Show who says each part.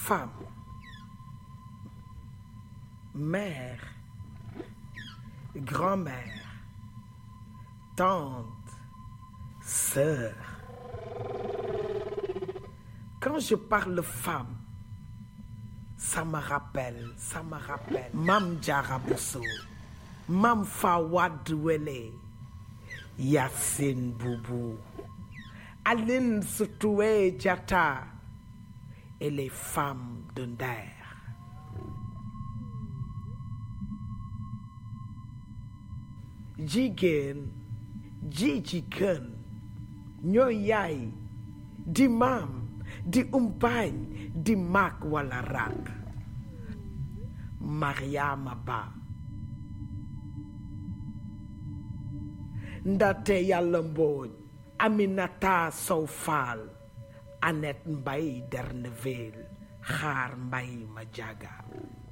Speaker 1: femme, mère, grand-mère, tante, sœur. Quand je parle femme, ça me rappelle Mam Diarra Bousso, Mam Fawad Wele, Yacine Boubou, Aline Sitoé Diatta et les femmes de Nder. Jigéen ji ci kën ñooy yaay di maam di umpaañ di mag wala rak. Mariama Ba Ndate Yàlla Mbooj, Aminata Sow Fall, Annette Mbaye Derneville, Xaar Mbaye Madiaga.